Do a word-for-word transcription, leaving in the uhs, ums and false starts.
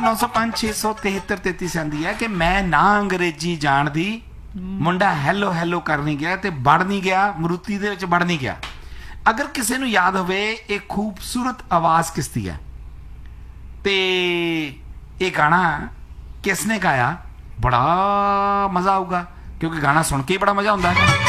नौ सौ पांच छे सौ तिहत्तर तेतीस आंदी है कि मैं ना अंग्रेजी जानदी, मुंडा हैलो हैलो कर नहीं गया ते बढ़ नहीं गया, मरूती दे विच बढ़ नहीं गया। अगर किसी नूं याद होवे एक खूबसूरत आवाज़ किसदी है ते ये गाना किसने गाया, बड़ा मज़ा आऊगा क्योंकि गाना सुन के ही बड़ा मज़ा आउंदा है।